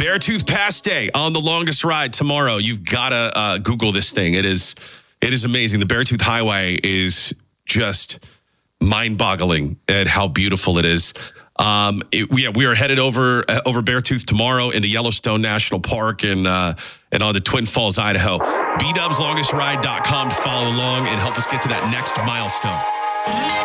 Beartooth Pass Day on the longest ride tomorrow. You've got to Google this thing. It is amazing. The Beartooth Highway is just mind-boggling at how beautiful it is. We are headed over Beartooth tomorrow in the Yellowstone National Park and on to Twin Falls, Idaho. BDubsLongestRide.com to follow along and help us get to that next milestone.